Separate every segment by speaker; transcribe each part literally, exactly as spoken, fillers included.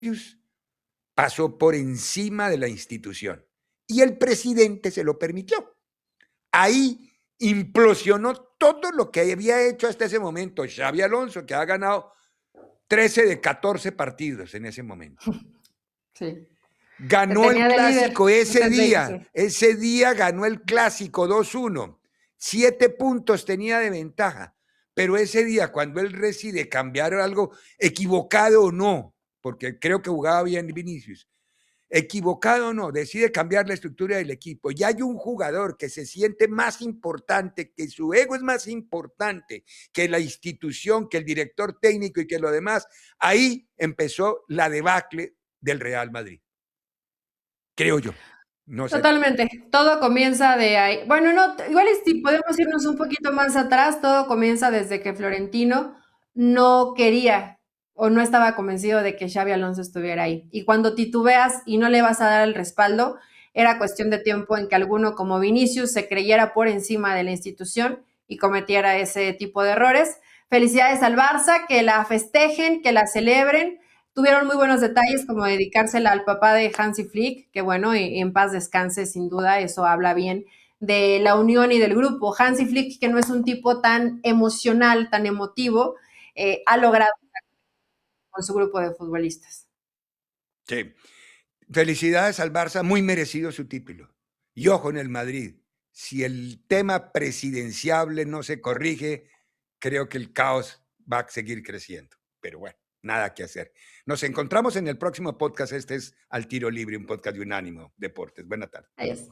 Speaker 1: pasó por encima de la institución y el presidente se lo permitió. Ahí implosionó todo lo que había hecho hasta ese momento Xabi Alonso, que ha ganado trece de catorce partidos en ese momento.
Speaker 2: Sí.
Speaker 1: Ganó el clásico ese día, ese día ganó el clásico dos uno, siete puntos tenía de ventaja, pero ese día cuando él decide cambiar algo, equivocado o no, porque creo que jugaba bien Vinicius, equivocado o no, decide cambiar la estructura del equipo, y hay un jugador que se siente más importante, que su ego es más importante que la institución, que el director técnico y que lo demás, ahí empezó la debacle del Real Madrid. Creo yo. No sé.
Speaker 2: Totalmente. Todo comienza de ahí. Bueno, no, igual si podemos irnos un poquito más atrás, todo comienza desde que Florentino no quería o no estaba convencido de que Xabi Alonso estuviera ahí. Y cuando titubeas y no le vas a dar el respaldo, era cuestión de tiempo en que alguno como Vinicius se creyera por encima de la institución y cometiera ese tipo de errores. Felicidades al Barça, que la festejen, que la celebren. Tuvieron muy buenos detalles como dedicársela al papá de Hansi Flick, que bueno, en paz descanse sin duda, eso habla bien de la unión y del grupo. Hansi Flick, que no es un tipo tan emocional, tan emotivo, eh, ha logrado con su grupo de futbolistas.
Speaker 1: Sí. Felicidades al Barça, muy merecido su título. Y ojo en el Madrid, si el tema presidenciable no se corrige, creo que el caos va a seguir creciendo. Pero bueno, nada que hacer. Nos encontramos en el próximo podcast. Este es Al Tiro Libre, un podcast de Unánimo Deportes. Buena tarde.
Speaker 2: Adiós.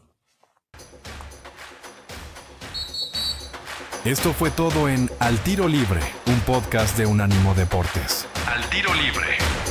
Speaker 3: Esto fue todo en Al Tiro Libre, un podcast de Unánimo Deportes. Al Tiro Libre.